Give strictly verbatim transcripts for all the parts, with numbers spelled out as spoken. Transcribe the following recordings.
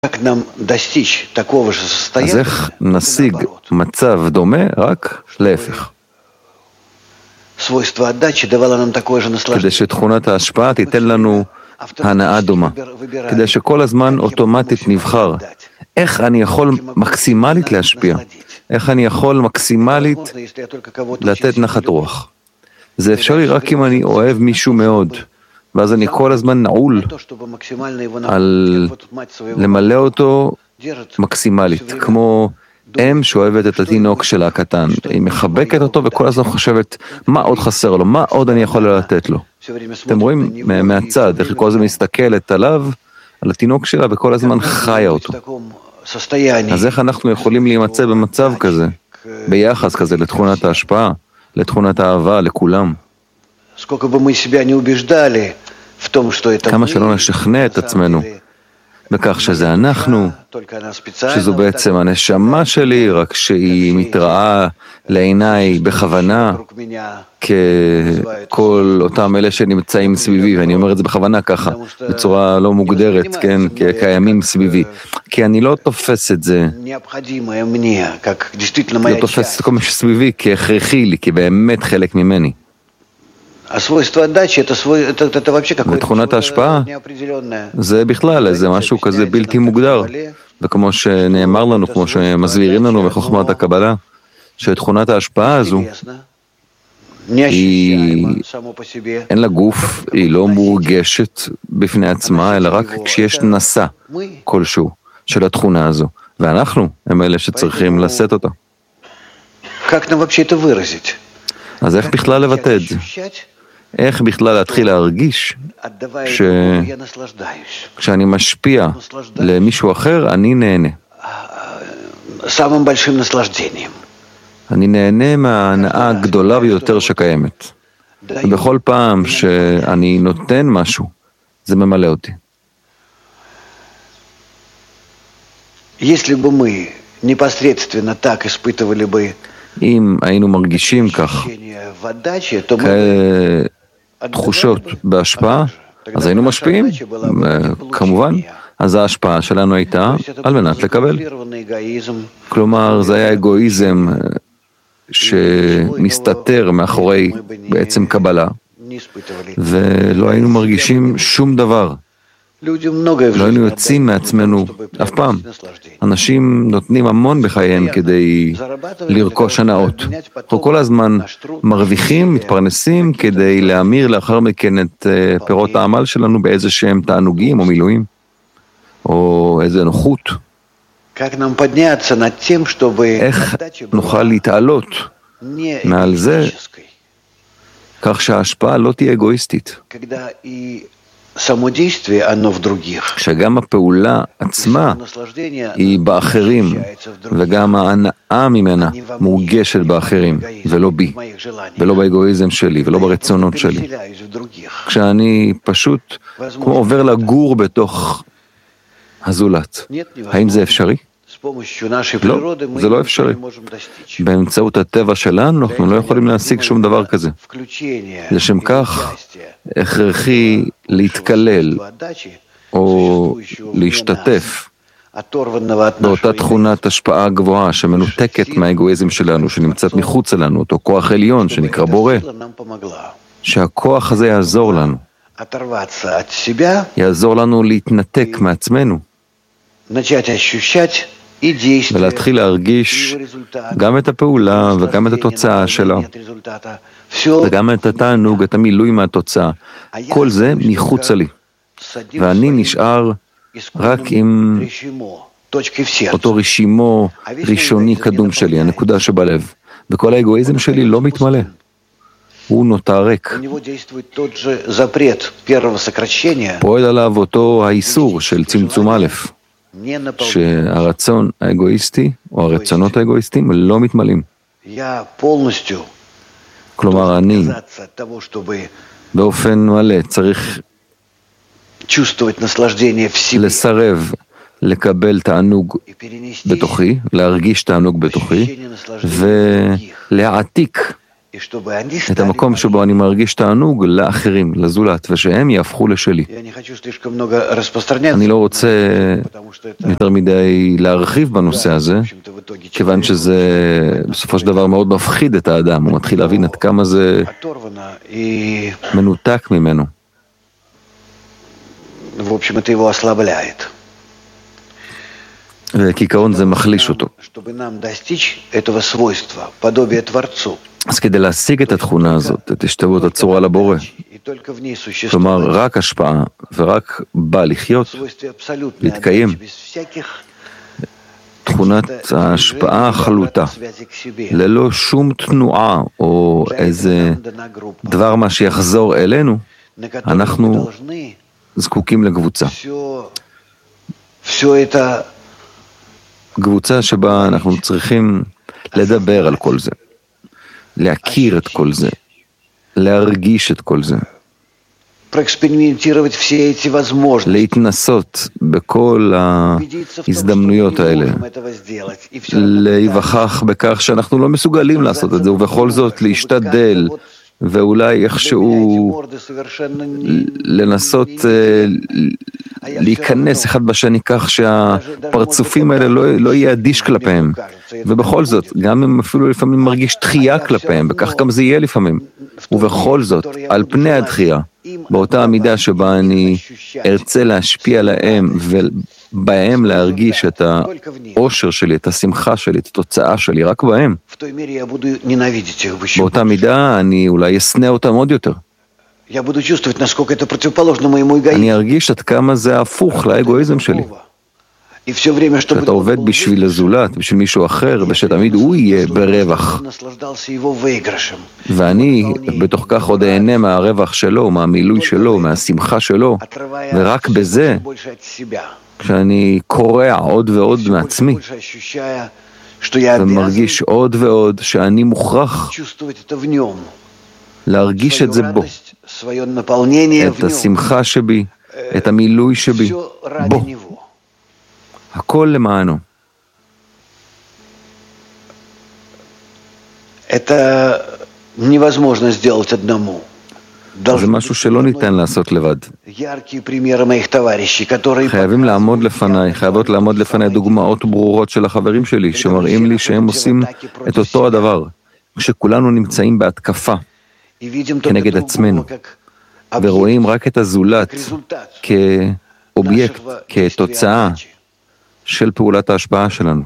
אז איך נשיג מצב דומה, רק להפך? כדי שתכונת ההשפעה תיתן לנו הנאה דומה, כדי שכל הזמן אוטומטית נבחר איך אני יכול מקסימלית להשפיע, איך אני יכול מקסימלית לתת נחת רוח. זה אפשרי רק אם אני אוהב מישהו מאוד, ואז אני כל הזמן נעול על למלא אותו מקסימלית, כמו אם שאוהבת את התינוק שלה הקטן, היא מחבקת אותו וכל הזמן חושבת מה עוד חסר לו, מה עוד אני יכול לתת לו. אתם רואים מהצד איך היא כל הזמן מסתכלת עליו, על התינוק שלה וכל הזמן חיה אותו. אז איך אנחנו יכולים להימצא במצב כזה, ביחס כזה לתכונת ההשפעה, לתכונת האהבה, לכולם? כמה שלא נשכנע את עצמנו בכך שזה אנחנו, שזו בעצם הנשמה שלי, רק שהיא מתראה לעיניי בכוונה ככל אותם אלה שנמצאים סביבי, ואני אומר את זה בכוונה ככה, בצורה לא מוגדרת, כן, כקיימים סביבי, כי אני לא תופס את זה, לא תופס את כל מה שסביבי כהכרחי לי, כי באמת חלק ממני. ותכונת ההשפעה זה בכלל, זה משהו כזה בלתי מוגדר, וכמו שנאמר לנו, כמו שמסבירים לנו בחוכמת הקבלה, שתכונת ההשפעה הזו היא אין לה גוף, היא לא מורגשת בפני עצמה, אלא רק כשיש נשא כלשהו של התכונה הזו, ואנחנו הם אלה שצריכים לשאת אותה. אז איך בכלל לבטא את זה? איך בכלל להתחיל להרגיש שכשאני משפיע למישהו אחר, אני נהנה. אני נהנה מההנאה הגדולה ביותר שקיימת. ובכל פעם שאני נותן משהו, זה ממלא אותי. אם היינו מרגישים כך, תחושות בהשפעה, אז היינו משפיעים, כמובן, אז ההשפעה שלנו הייתה על מנת לקבל. כלומר, זה היה אגואיזם שמסתתר מאחורי בעצם קבלה, ולא היינו מרגישים שום דבר. לא היינו יוצאים מעצמנו אף פעם. אנשים נותנים המון בחייהם כדי לרכוש הנאות. אנחנו כל הזמן מרוויחים, מתפרנסים כדי להמיר לאחר מכן את פירות העמל שלנו באיזה שהם תענוגים או מילואים, או איזה נוחות. איך נוכל להתעלות מעל זה כך שההשפעה לא תהיה אגואיסטית? שגם הפעולה עצמה היא באחרים, וגם ההנאה ממנה מורגשת באחרים, ולא בי, ולא באגואיזם שלי, ולא ברצונות שלי. כשאני פשוט כמו עובר לגור בתוך הזולת. האם זה אפשרי? לא, זה לא אפשרי. באמצעות הטבע שלנו אנחנו לא יכולים להשיג שום דבר כזה. לשם כך הכרחי להתקלל או להשתתף באותה תכונת השפעה גבוהה שמנותקת מהאגואיזם שלנו, שנמצאת מחוץ לנו, אותו כוח עליון שנקרא בורא, שהכוח הזה יעזור לנו, יעזור לנו להתנתק מעצמנו, ולהתחיל להרגיש גם את הפעולה וגם את התוצאה שלה, וגם את התענוג, את המילוי מהתוצאה. כל זה מחוץ לי, ואני נשאר רק עם אותו רשימו ראשוני קדום שלי, הנקודה שבלב, וכל האגואיזם שלי לא מתמלא, הוא נותר ריק. פועל עליו אותו האיסור של צמצום א', שהרצון האגואיסטי או הרצונות האגואיסטיים לא מתמלאים. כלומר, אני באופן מלא צריך לסרב לקבל תענוג בתוכי, להרגיש תענוג בתוכי, ולהעתיק את המקום שבו אני מרגיש תענוג לאחרים, לזולת, ושהם יהפכו לשלי. אני לא רוצה יותר מדי להרחיב בנושא הזה, כיוון שזה בסופו של דבר מאוד מפחיד את האדם, הוא מתחיל להבין עד כמה זה מנותק ממנו. וכעיקרון זה מחליש אותו. אז כדי להשיג את התכונה הזאת, את השתוות הצורה לבורא, כלומר רק השפעה ורק בא לחיות, להתקיים, תכונת ההשפעה החלוטה, ללא שום תנועה או איזה דבר מה שיחזור אלינו, אנחנו זקוקים לקבוצה. קבוצה שבה אנחנו צריכים לדבר על כל זה, להכיר את כל זה, להרגיש את כל זה, להתנסות בכל ההזדמנויות האלה, להיווכח בכך שאנחנו לא מסוגלים לעשות את זה, ובכל זאת להשתדל, ואולי איכשהו לנסות להיכנס אחד בשני כך שהפרצופים האלה לא, לא יהיה אדיש כלפיהם. ובכל זאת, גם אם אפילו לפעמים מרגיש דחייה כלפיהם, וכך גם זה יהיה לפעמים. ובכל זאת, על פני הדחייה, באותה המידה שבה אני ארצה להשפיע עליהם ובהם להרגיש את האושר שלי, את השמחה שלי, את התוצאה שלי, רק בהם. באותה מידה אני אולי אסנה אותם עוד יותר. אני ארגיש עד כמה זה הפוך לאגואיזם שלי. שאתה עובד בשביל הזולת, בשביל מישהו אחר, ושתמיד הוא יהיה ברווח. ואני בתוך כך עוד אהנה מהרווח שלו, מהמילוי שלו, מהשמחה שלו, ורק בזה, כשאני קורע עוד ועוד מעצמי, ומרגיש עוד ועוד שאני מוכרח להרגיש את זה בו, את השמחה שבי, את המילוי שבי, בו. הכל למענו. זה משהו שלא ניתן לעשות לבד. חייבים לעמוד לפניי, חייבות לעמוד לפניי דוגמאות ברורות של החברים שלי, שמראים לי שהם עושים את אותו הדבר, כשכולנו נמצאים בהתקפה כנגד עצמנו, ורואים רק את הזולת כאובייקט, כתוצאה של פעולת ההשפעה שלנו.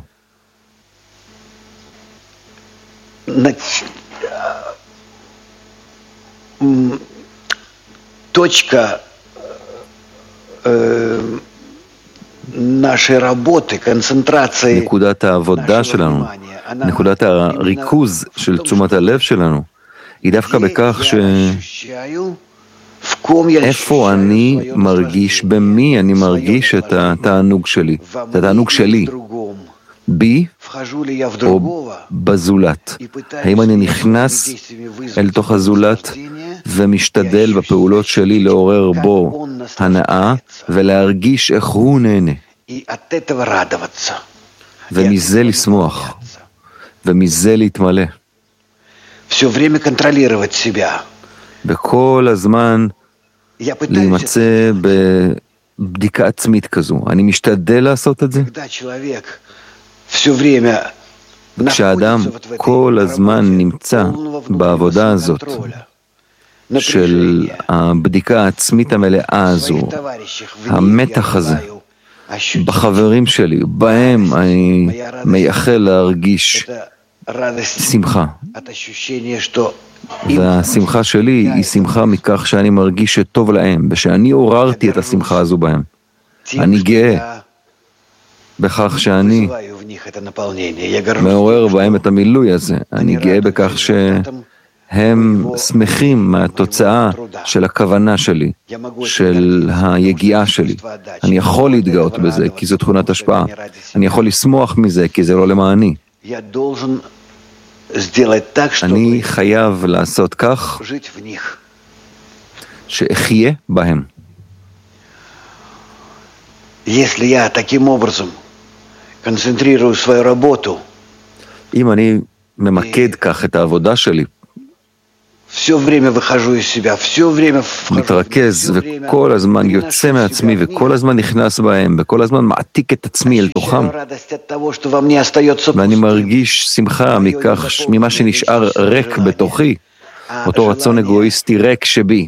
точка нашей работы, концентрации, נקודת העבודה שלנו, נקודת הריכוז של תשומת הלב שלנו, היא דווקא בכך ש... איפה אני מרגיש, במי אני מרגיש את התענוג שלי, את התענוג שלי, בי או בזולת. האם אני נכנס אל תוך הזולת ומשתדל בפעולות שלי לעורר בו הנאה ולהרגיש איך הוא נהנה, ומזה לשמוח, ומזה להתמלא. בכל הזמן להימצא בבדיקה עצמית כזו. אני משתדל לעשות את זה. כשאדם כל הזמן נמצא בעבודה הזאת של הבדיקה העצמית המלאה הזו, המתח הזה, בחברים שלי, בהם אני מייחל להרגיש שמחה. והשמחה שלי היא שמחה מכך שאני מרגיש שטוב להם, ושאני עוררתי את השמחה הזו בהם. אני גאה בכך שאני מעורר בהם את המילוי הזה. אני גאה בכך שהם שמחים מהתוצאה של הכוונה שלי, של היגיעה שלי. אני יכול להתגאות בזה, כי זו תכונת השפעה. אני יכול לשמוח מזה, כי זה לא למעני. אני חייב לעשות כך שאחיה בהם. אם אני ממקד כך את העבודה שלי, מתרכז וכל הזמן יוצא מעצמי וכל הזמן נכנס בהם וכל הזמן מעתיק את עצמי אל תוכם, ואני מרגיש שמחה מכך, ממה שנשאר ריק בתוכי, אותו רצון אגואיסטי ריק שבי,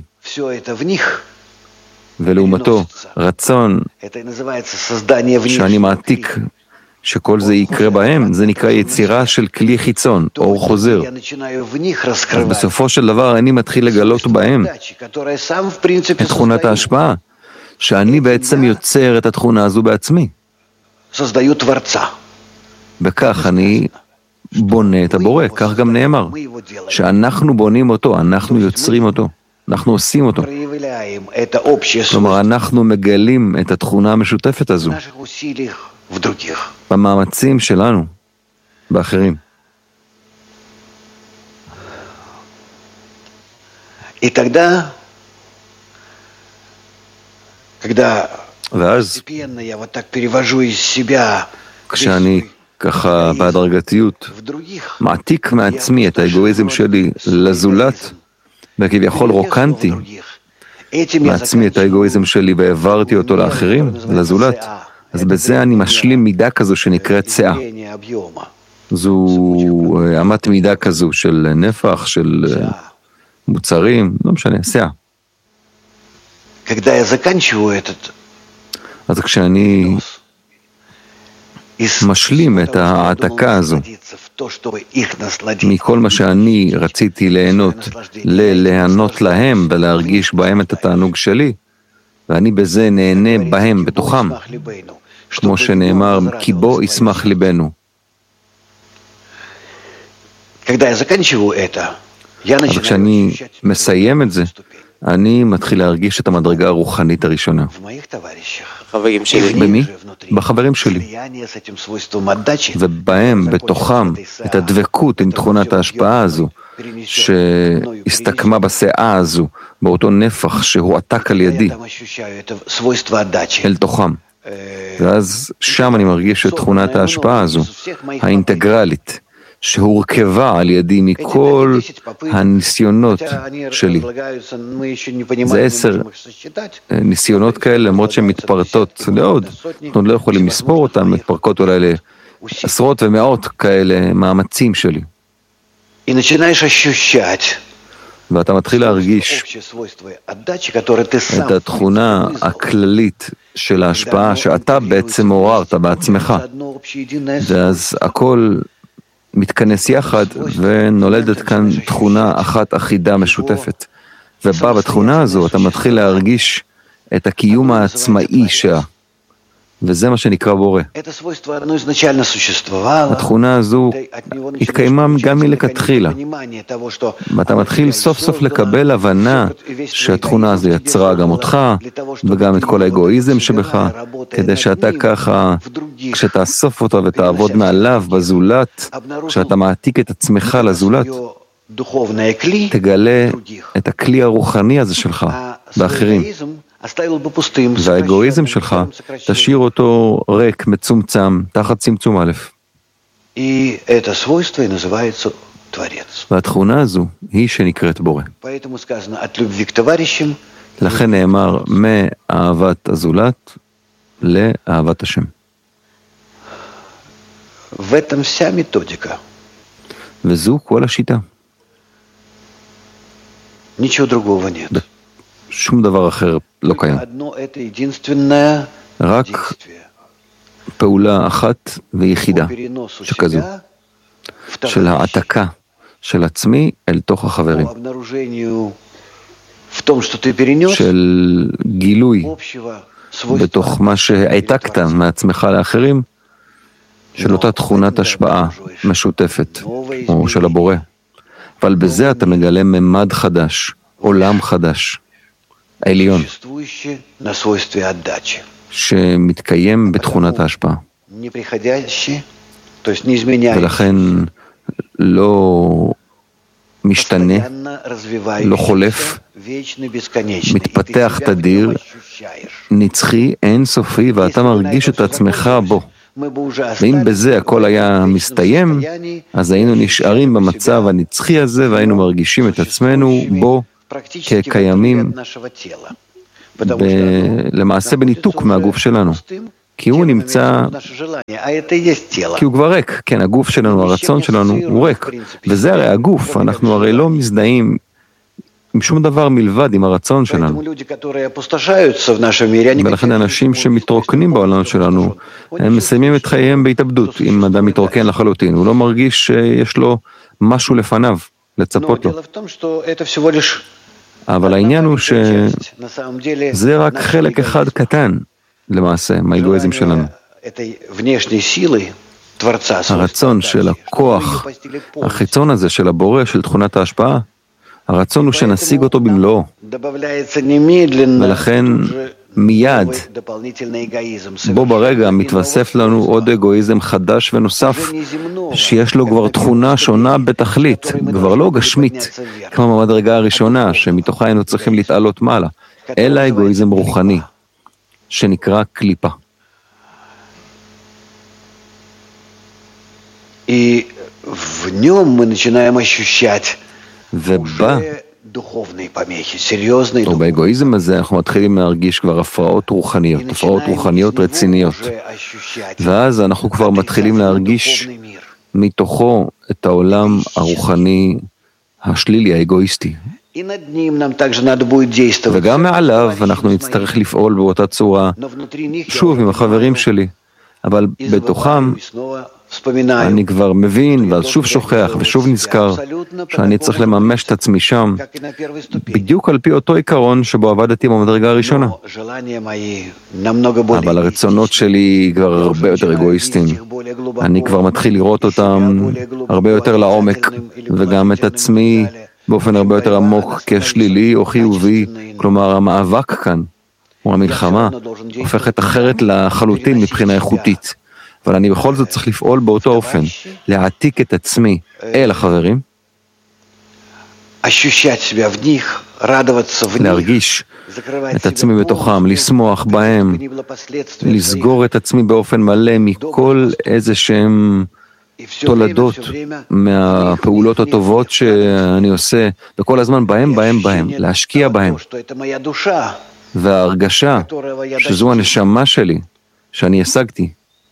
ולעומתו רצון שאני מעתיק שכל זה יקרה בהם, זה נקרא יצירה של כלי חיצון, אור חוזר. אז בסופו של דבר אני מתחיל לגלות בהם את תכונת ההשפעה, שאני בעצם יוצר את התכונה הזו בעצמי. בכך אני בונה את הבורא, כך גם נאמר, שאנחנו בונים אותו, אנחנו יוצרים אותו, אנחנו עושים אותו. כלומר, אנחנו מגלים את התכונה המשותפת הזו במאמצים שלנו, באחרים. ואז, כשאני ככה בהדרגתיות מעתיק מעצמי את האגואיזם שלי לזולת, וכביכול רוקנתי מעצמי את האגואיזם שלי והעברתי אותו לאחרים, לזולת, אז בזה אני משלים מידה כזו שנקראת שאה. זו אמת מידה כזו של נפח, של מוצרים, לא משנה, שאה. אז כשאני משלים את ההעתקה הזו מכל מה שאני רציתי ליהנות, לליהנות להם ולהרגיש בהם את התענוג שלי, ואני בזה נהנה בהם, בתוכם, כמו שנאמר, כי בו ישמח ליבנו. אז כשאני מסיים את זה, אני מתחיל להרגיש את המדרגה הרוחנית הראשונה. במי? בחברים שלי. ובהם, בתוכם, את הדבקות עם תכונת ההשפעה הזו, שהסתכמה בשאה הזו, באותו נפח שהועתק על ידי, אל תוכם. ואז שם אני מרגיש את תכונת ההשפעה הזו, האינטגרלית, שהורכבה על ידי מכל הניסיונות שלי. זה עשר ניסיונות כאלה, למרות שהן מתפרטות לעוד. אנחנו לא יכולים לספור אותן, מתפרקות אולי לעשרות ומאות כאלה מאמצים שלי. ואתה מתחיל להרגיש את התכונה הכללית של ההשפעה שאתה בעצם עוררת בעצמך. ואז הכל מתכנס יחד ונולדת כאן תכונה אחת אחידה משותפת. ובא בתכונה הזו אתה מתחיל להרגיש את הקיום העצמאי שלה. וזה מה שנקרא בורא. התכונה הזו התקיימה גם מלכתחילה. ואתה מתחיל סוף סוף לקבל הבנה שהתכונה הזו יצרה גם אותך, וגם את כל האגואיזם שבך, כדי שאתה ככה, כשתאסוף אותו ותעבוד מעליו בזולת, כשאתה מעתיק את עצמך לזולת, תגלה את הכלי הרוחני הזה שלך באחרים. והאגואיזם שלך, תשאיר אותו ריק, מצומצם, תחת צמצום א'. והתכונה הזו היא שנקראת בורא. לכן נאמר מאהבת הזולת לאהבת השם. וזו כל השיטה. שום דבר אחר לא קיים. רק פעולה אחת ויחידה שכזו, של העתקה של עצמי אל תוך החברים. של גילוי בתוך מה שהעתקת מעצמך לאחרים, של אותה תכונת השפעה משותפת, או של הבורא. אבל בזה אתה מגלה ממד חדש, עולם חדש. העליון, שמתקיים בתכונת ההשפעה. ולכן לא משתנה, לא חולף, מתפתח תדיר, נצחי, אינסופי, ואתה מרגיש את עצמך בו, ואם בזה הכל היה מסתיים, אז היינו נשארים במצב הנצחי הזה, והיינו מרגישים את עצמנו בו כקיימים למעשה בניתוק מהגוף שלנו. כי הוא נמצא, כי הוא כבר ריק, כן, הגוף שלנו, הרצון שלנו הוא ריק, וזה הרי הגוף, אנחנו הרי לא מזדהים עם שום דבר מלבד עם הרצון שלנו. ולכן אנשים שמתרוקנים בעולם שלנו, הם מסיימים את חייהם בהתאבדות. אם אדם מתרוקן לחלוטין, הוא לא מרגיש שיש לו משהו לפניו, לצפות לו. אבל העניין הוא שזה רק חלק אחד קטן, למעשה, מהאגואיזם שלנו. הרצון של הכוח, החיצון הזה של הבורא, של תכונת ההשפעה, הרצון הוא שנשיג אותו במלואו. ולכן מיד, בו ברגע מתווסף לנו עוד אגואיזם חדש ונוסף, שיש לו כבר תכונה שונה בתכלית, כבר לא גשמית, כמו במדרגה הראשונה, שמתוכה היינו צריכים להתעלות מעלה, אלא אגואיזם רוחני, שנקרא קליפה. ובה, או באגואיזם הזה, אנחנו מתחילים להרגיש כבר הפרעות רוחניות, הפרעות רוחניות רציניות. ואז אנחנו כבר מתחילים להרגיש מתוכו את העולם הרוחני השלילי, האגואיסטי. וגם מעליו אנחנו נצטרך לפעול באותה צורה, שוב עם החברים שלי, אבל בתוכם אני כבר מבין, ואז שוב שוכח ושוב נזכר שאני צריך לממש את עצמי שם, בדיוק על פי אותו עיקרון שבו עבדתי במדרגה הראשונה. אבל הרצונות שלי כבר הרבה יותר אגואיסטיים. אני כבר מתחיל לראות אותם הרבה יותר לעומק, וגם את עצמי באופן הרבה יותר עמוק כשלילי או חיובי, כלומר המאבק כאן, או המלחמה, הופכת אחרת לחלוטין מבחינה איכותית. אבל אני בכל זאת צריך לפעול באותו אופן, להעתיק את עצמי אל החברים, להרגיש את עצמי בתוכם, לשמוח בהם, לסגור את עצמי באופן מלא מכל איזה שהם תולדות מהפעולות הטובות שאני עושה, וכל הזמן בהם, בהם, בהם, להשקיע בהם. וההרגשה שזו הנשמה שלי, שאני השגתי,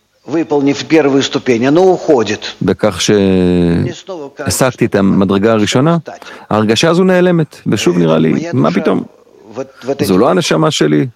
בכך שהשגתי את המדרגה הראשונה, ההרגשה הזו נעלמת, ושוב נראה לי, מה פתאום? זו לא הנשמה שלי.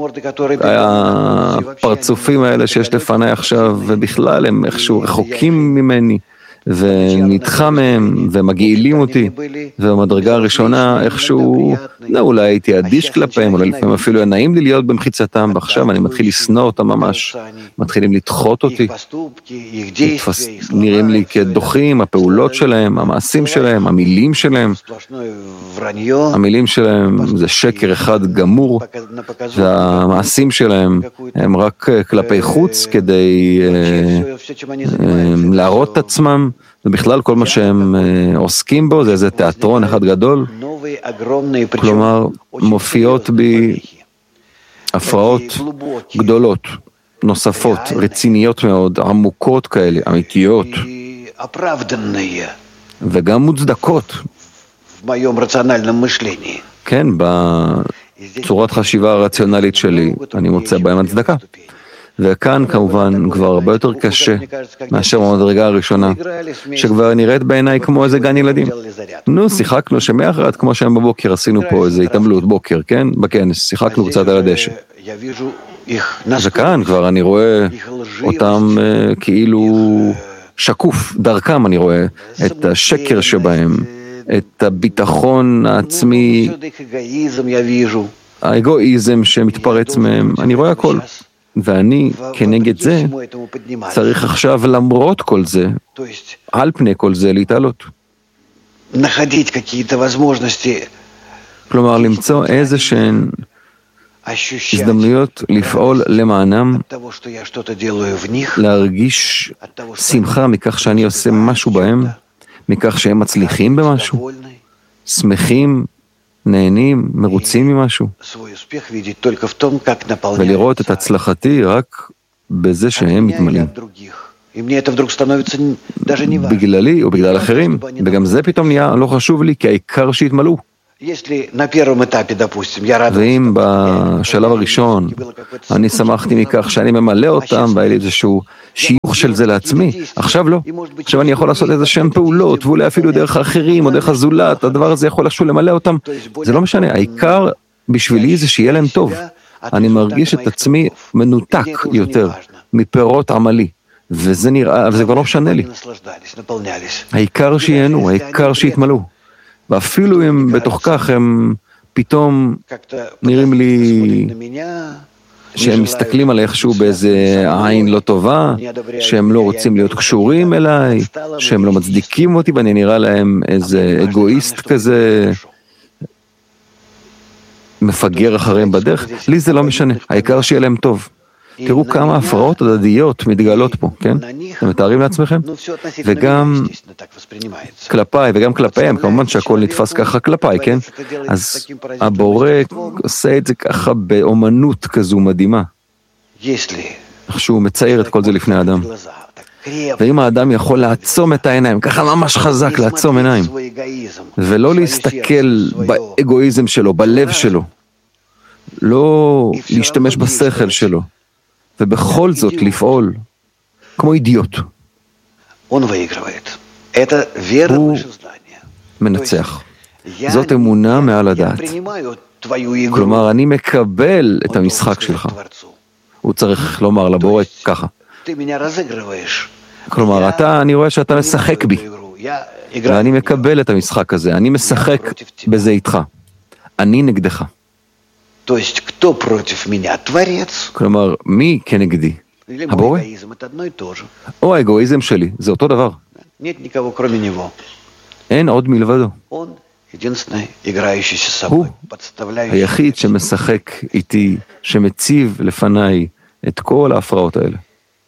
הפרצופים האלה שיש לפני עכשיו, ובכלל הם איכשהו רחוקים ממני, ונדחה מהם, ומגעילים אותי, ובמדרגה הראשונה איכשהו, לא, אולי הייתי אדיש כלפיהם, אולי לפעמים אפילו היה נעים לי להיות במחיצתם, ועכשיו אני מתחיל לשנוא אותם ממש, מתחילים לדחות אותי, נתפס, נראים לי כדוחים, הפעולות שלהם, המעשים שלהם, המילים שלהם, המילים שלהם זה שקר אחד גמור, והמעשים עושים שלהם הם רק כלפי חוץ כדי להראות את עצמם, ובכלל כל מה שהם עוסקים בו זה איזה תיאטרון אחד גדול, כלומר מופיעות בי הפרעות גדולות, נוספות, רציניות מאוד, עמוקות כאלה, אמיתיות, וגם מוצדקות. כן, בצורת חשיבה הרציונלית שלי, אני מוצא בהם הצדקה. וכאן כמובן כבר הרבה יותר קשה מאשר במדרגה הראשונה, שכבר נראית בעיניי כמו איזה גן ילדים. נו, שיחקנו שמאחרת כמו שהם בבוקר, עשינו פה איזה התעמלות בוקר, כן? בכנס, שיחקנו קצת על הדשא. וכאן כבר אני רואה אותם uh, כאילו שקוף, דרכם אני רואה את השקר שבהם, את הביטחון העצמי, האגואיזם שמתפרץ מהם, אני רואה הכל. ואני כנגד זה צריך עכשיו למרות כל זה, על פני כל זה להתעלות. כלומר למצוא איזה שהן הזדמנויות לפעול למענם, להרגיש שמחה מכך שאני עושה משהו בהם, מכך שהם מצליחים במשהו, שמחים, נהנים, מרוצים ממשהו, ולראות את הצלחתי רק בזה שהם מתמלאים. בגללי או בגלל אחרים, וגם זה פתאום נהיה לא חשוב לי, כי העיקר שיתמלאו. ואם בשלב הראשון אני שמחתי מכך שאני ממלא אותם, והיה לי איזשהו שיוך של זה לעצמי, עכשיו לא. עכשיו אני יכול לעשות איזה שם פעולות, ואולי אפילו דרך האחרים או דרך הזולת, הדבר הזה יכול איכשהו למלא אותם. זה לא משנה, העיקר בשבילי זה שיהיה להם טוב. אני מרגיש את עצמי מנותק יותר מפירות עמלי, וזה נראה, וזה כבר לא משנה לי. העיקר שיהנו, העיקר שיתמלאו. ואפילו אם בתוך כך הם פתאום נראים לי שהם מסתכלים על איכשהו באיזה עין לא טובה, שהם לא רוצים להיות קשורים אליי, שהם לא מצדיקים אותי, ואני נראה להם איזה אגואיסט כזה, מפגר אחריהם בדרך. לי זה לא משנה, העיקר שיהיה להם טוב. תראו כמה הפרעות הדדיות מתגלות פה, כן? אתם מתארים לעצמכם? וגם כלפיי וגם כלפיהם, כמובן שהכל נתפס ככה כלפיי, כן? אז הבורא עושה את זה ככה באומנות כזו מדהימה. איך שהוא מצייר את כל זה לפני האדם. ואם האדם יכול לעצום את העיניים, ככה ממש חזק לעצום עיניים, ולא להסתכל באגואיזם שלו, בלב שלו, לא להשתמש בשכל שלו, ובכל זאת לפעול כמו אידיוט. הוא מנצח. זאת אמונה מעל הדעת. כלומר, אני מקבל את המשחק שלך. הוא צריך לומר לבורא ככה. כלומר, אתה, אני רואה שאתה משחק בי, ואני מקבל את המשחק הזה. אני משחק בזה איתך. אני נגדך. כלומר, מי כנגדי? הבורא? או האגואיזם שלי, זה אותו דבר. אין עוד מלבדו. הוא היחיד שמשחק איתי, שמציב לפניי את כל ההפרעות האלה.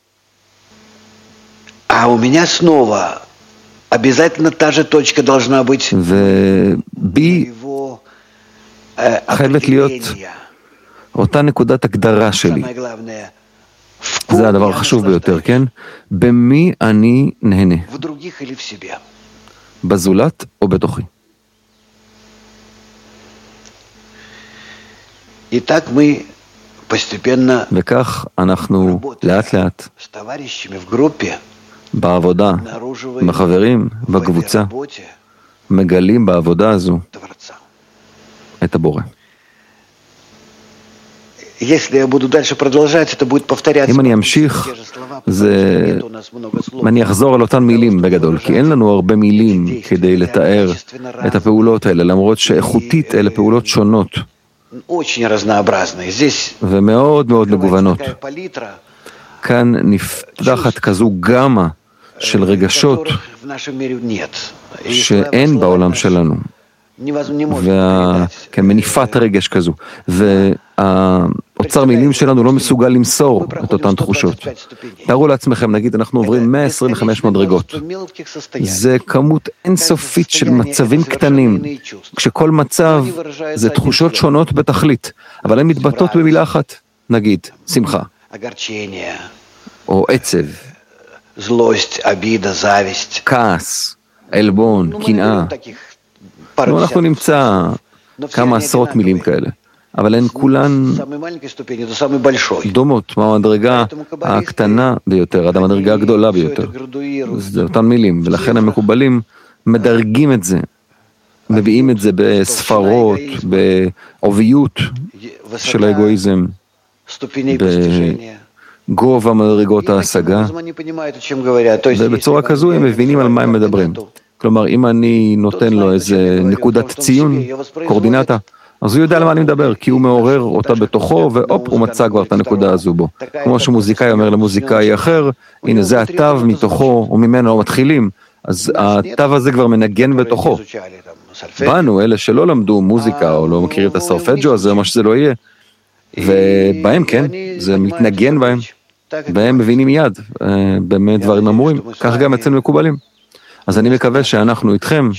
ובי חייבת להיות אותה נקודת הגדרה שלי. זה הדבר החשוב ביותר, כן? במי אני נהנה? בזולת או בתוכי? וכך אנחנו לאט לאט בעבודה, עם החברים, בקבוצה, מגלים בעבודה הזו את הבורא. אם אני אמשיך, אני אחזור על אותן מילים בגדול, כי אין לנו הרבה מילים כדי לתאר את הפעולות האלה, למרות שאיכותית אלה פעולות שונות ומאוד מאוד מגוונות. כאן נפתחת כזו גמה של רגשות שאין בעולם שלנו, וכמניפת רגש כזו, והאוצר מילים שלנו לא מסוגל למסור את אותן תחושות. תארו לעצמכם, נגיד אנחנו עוברים מאה עשרים וחמש מדרגות, זה כמות אינסופית של מצבים קטנים, כשכל מצב זה תחושות שונות בתכלית, אבל הן מתבטאות במילה אחת, נגיד שמחה או עצב, כעס, עלבון, קנאה. אנחנו נמצא כמה עשרות מילים כאלה, אבל הן כולן דומות מהמדרגה הקטנה ביותר עד המדרגה הגדולה ביותר. זה אותן מילים, ולכן המקובלים מדרגים את זה, מביאים את זה בספרות, בעוביות של האגואיזם, בגובה מדרגות ההשגה, ובצורה כזו הם מבינים על מה הם מדברים. כלומר, אם אני נותן לו איזה נקודת ציון, קורדינטה, אז הוא יודע למה אני מדבר, כי הוא מעורר אותה בתוכו, ואופ, הוא מצא כבר את הנקודה הזו בו. כמו שמוזיקאי אומר למוזיקאי אחר, הנה זה התו מתוכו, או ממנו מתחילים, אז התו הזה כבר מנגן בתוכו. באנו, אלה שלא למדו מוזיקה, או לא מכירים את הסרפג'ו הזה, מה שזה לא יהיה. ובהם, כן, זה מתנגן בהם, והם מבינים מיד, באמת דברים אמורים, כך גם אצלנו מקובלים. אז אני מקווה שאנחנו איתכם,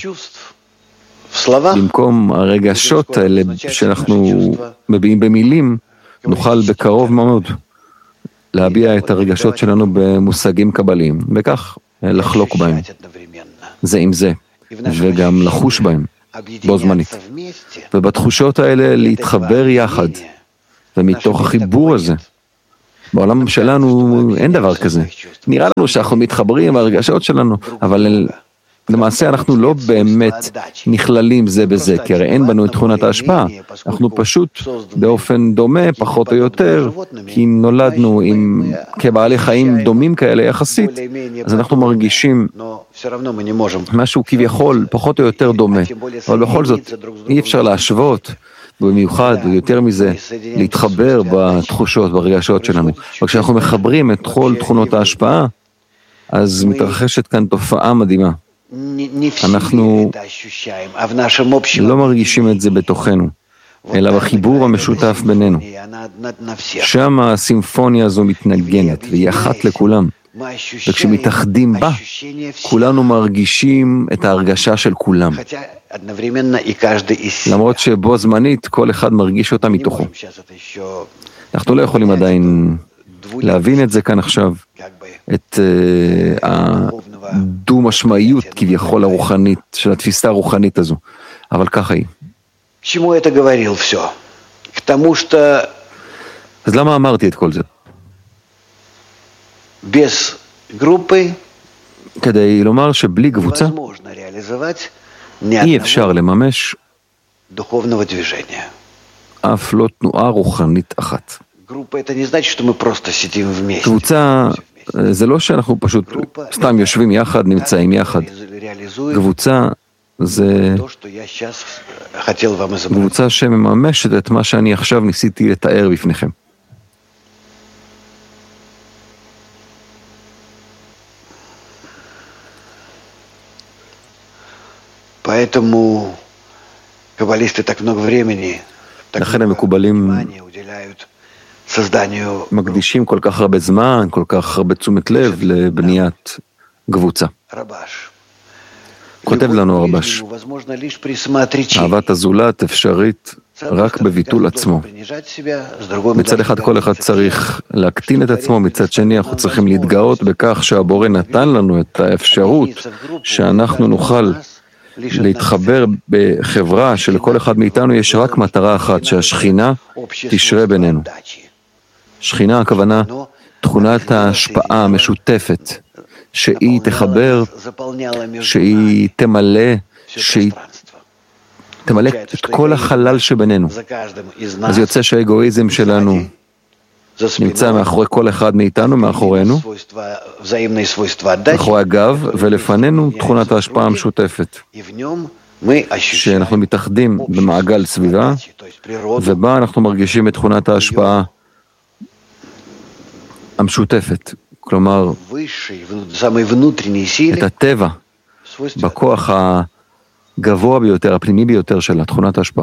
במקום הרגשות האלה שאנחנו מביאים במילים, נוכל בקרוב מאוד להביע את הרגשות שלנו במושגים קבליים, וכך לחלוק בהם, זה עם זה, וגם לחוש בהם, בו זמנית. ובתחושות האלה להתחבר יחד, ומתוך החיבור הזה, בעולם שלנו אין דבר כזה. נראה לנו שאנחנו מתחברים הרגשות שלנו, אבל למעשה אנחנו לא באמת נכללים זה בזה, כי הרי אין בנו את תכונת ההשפעה. אנחנו פשוט באופן דומה, פחות או יותר, כי נולדנו עם כבעלי חיים דומים כאלה יחסית, אז אנחנו מרגישים משהו כביכול פחות או יותר דומה, אבל בכל זאת אי אפשר להשוות, במיוחד ויותר מזה להתחבר בתחושות, ברגשות שלנו. וכשאנחנו מחברים את כל תכונות ההשפעה, אז מתרחשת כאן תופעה מדהימה. אנחנו לא מרגישים את זה בתוכנו, אלא בחיבור המשותף בינינו. שם הסימפוניה הזו מתנגנת, והיא אחת לכולם. וכשמתאחדים בה, כולנו מרגישים את ההרגשה של כולם. למרות שבו זמנית, כל אחד מרגיש אותה מתוכו. אנחנו לא יכולים עדיין להבין את זה כאן עכשיו, את הדו-משמעיות כביכול הרוחנית, של התפיסה הרוחנית הזו. אבל ככה היא. אז למה אמרתי את כל זה? כדי לומר שבלי קבוצה אי אפשר לממש אף לא תנועה רוחנית אחת. קבוצה זה לא שאנחנו פשוט סתם יושבים יחד, נמצאים יחד. קבוצה זה קבוצה שמממשת את מה שאני עכשיו ניסיתי לתאר בפניכם. לכן המקובלים מקדישים כל כך הרבה זמן, כל כך הרבה תשומת לב לבניית קבוצה. כותב לנו הרבש, אהבת הזולת אפשרית רק בביטול עצמו. מצד אחד כל אחד צריך להקטין את עצמו, מצד שני אנחנו צריכים להתגאות בכך שהבורא נתן לנו את האפשרות שאנחנו נוכל להתחבר בחברה שלכל אחד מאיתנו יש רק מטרה אחת, שהשכינה תשרה בינינו. שכינה הכוונה תכונת ההשפעה המשותפת, שהיא תחבר, שהיא תמלא, שהיא תמלא את כל החלל שבינינו. אז יוצא שהאגואיזם שלנו נמצא מאחורי כל אחד מאיתנו, מאחורינו, מאחורי הגב, ולפנינו תכונת ההשפעה המשותפת, שאנחנו מתאחדים במעגל סביבה, ובה אנחנו מרגישים את תכונת ההשפעה המשותפת, כלומר, את הטבע, בכוח הגבוה ביותר, הפנימי ביותר של תכונת ההשפעה.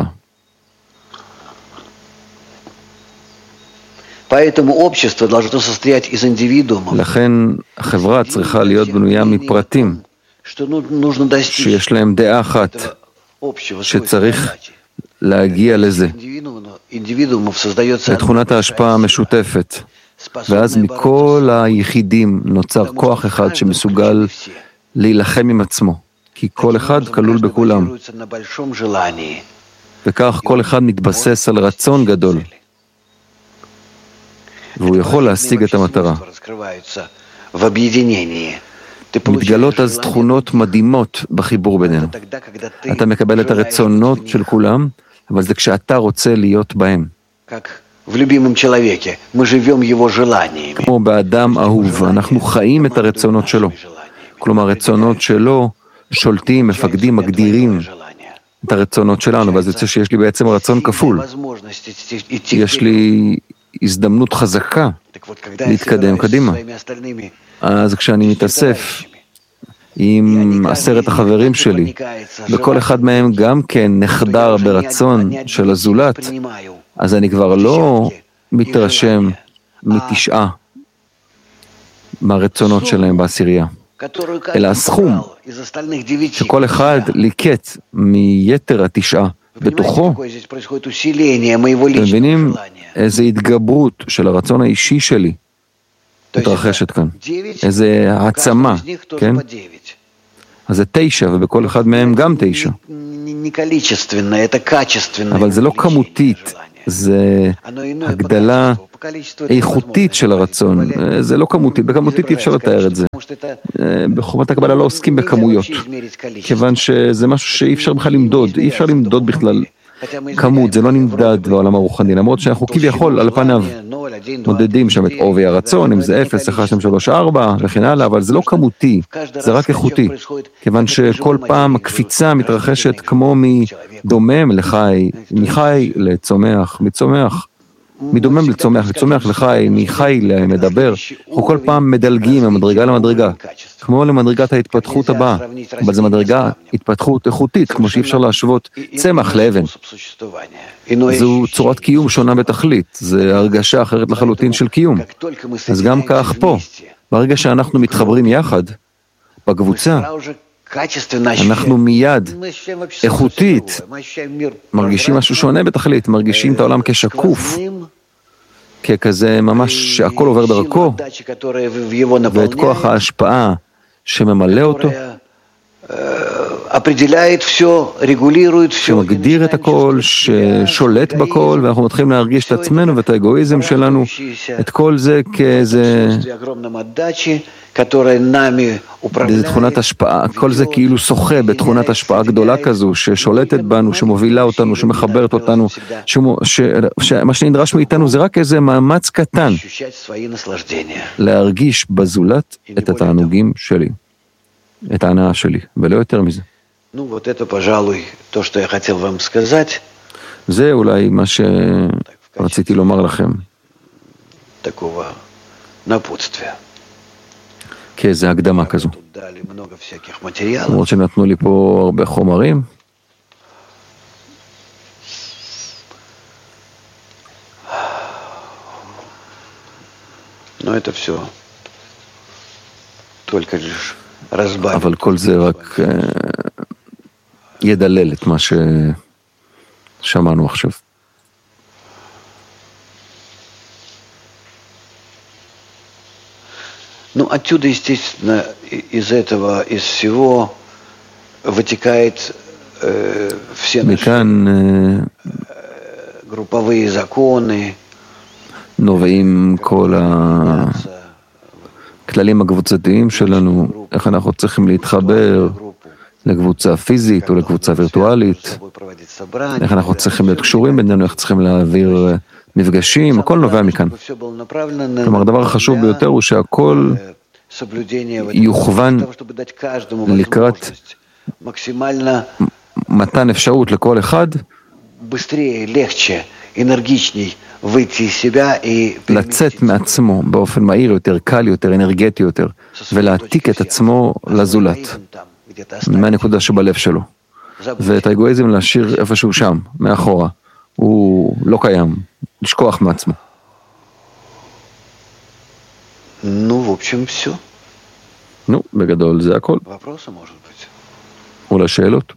לכן החברה צריכה להיות בנויה מפרטים שיש להם דעה אחת, שצריך להגיע לזה, לתכונת ההשפעה המשותפת, ואז מכל היחידים נוצר כוח אחד שמסוגל להילחם עם עצמו, כי כל אחד כלול בכולם, וכך כל אחד מתבסס על רצון גדול, והוא יכול להשיג את המטרה. מתגלות אז תכונות מדהימות בחיבור בינינו. אתה מקבל את הרצונות של כולם, אבל זה כשאתה רוצה להיות בהם. כמו באדם אהוב, אנחנו חיים את הרצונות שלו. כלומר, רצונות שלו שולטים, מפקדים, מגדירים את הרצונות שלנו, ואז יוצא שיש לי בעצם רצון כפול. יש לי הזדמנות חזקה להתקדם קדימה. אז כשאני מתאסף עם עשרת החברים שלי, וכל אחד מהם גם כן נחדר ברצון של הזולת, אז אני כבר לא מתרשם מתשעה מהרצונות שלהם בעשירייה, אלא הסכום שכל אחד ליקט מיתר התשעה בתוכו. אתם מבינים איזו התגברות של הרצון האישי שלי מתרחשת כאן. איזה העצמה, כן? אז זה תשע, ובכל אחד מהם גם תשע. אבל זה לא כמותית, זה הגדלה איכותית של הרצון. זה לא כמותית, בכמותית אי אפשר לתאר את זה. בחוכמת הקבלה לא עוסקים בכמויות, כיוון שזה משהו שאי אפשר בכלל למדוד, אי אפשר למדוד בכלל כמות, זה לא נמדד בעולם הרוחני, למרות שאנחנו כביכול על פניו מודדים שם את עובי הרצון, אם זה אפס, אחת, שתיים, שלוש, ארבע וכן הלאה, אבל זה לא כמותי, זה רק איכותי, כיוון שכל פעם הקפיצה מתרחשת כמו מדומם לחי, מחי לצומח, מצומח, מדומם לצומח, לצומח לחי, מחי למדבר, אנחנו כל פעם מדלגים ממדרגה למדרגה, כמו למדרגת ההתפתחות הבאה, אבל זו מדרגה התפתחות איכותית, כמו שאי אפשר להשוות צמח לאבן. זו צורת קיום שונה בתכלית, זו הרגשה אחרת לחלוטין של קיום. אז גם כך פה, ברגע שאנחנו מתחברים יחד, בקבוצה, אנחנו מיד, איכותית, מרגישים משהו שונה בתכלית, מרגישים את העולם כשקוף, ככזה ממש שהכל עובר דרכו, ואת כוח ההשפעה שממלא אותו, שמגדיר את הכל, ששולט בכל, ואנחנו מתחילים להרגיש את עצמנו ואת האגואיזם שלנו, את כל זה כאיזה איזה תכונת השפעה, כל זה כאילו שוחה בתכונת השפעה גדולה כזו, ששולטת בנו, שמובילה אותנו, שמחברת אותנו, שמה שנדרש מאיתנו זה רק איזה מאמץ קטן, להרגיש בזולת את התענוגים שלי, את ההנאה שלי, ולא יותר מזה. זה אולי מה שרציתי לומר לכם. כאיזו הקדמה כזו. למרות שנתנו לי פה הרבה חומרים. אבל כל זה רק ידלל את מה ששמענו עכשיו. Ну, отсюда, естественно, из этого, из всего вытекает э, все наши э, групповые законы. נובעים כל הכללים הקבוצתיים שלנו, איך אנחנו צריכים להתחבר לקבוצה פיזית או לקבוצה וירטואלית, איך אנחנו צריכים להיות קשורים בינינו, איך צריכים להעביר מפגשים, הכל נובע מכאן. כלומר, הדבר החשוב ביותר הוא שהכל יוכוון לקראת מתן אפשרות לכל אחד לצאת מעצמו באופן מהיר יותר, קל יותר, אנרגטי יותר, ולהעתיק את עצמו לזולת, מהנקודה שבלב שלו. ואת האגואיזם להשאיר איפשהו שם, מאחורה. הוא לא קיים, לשכוח מעצמו. Ну, в общем, все. נו, בגדול זה הכל. Вопросы, может быть? אולי שאלות?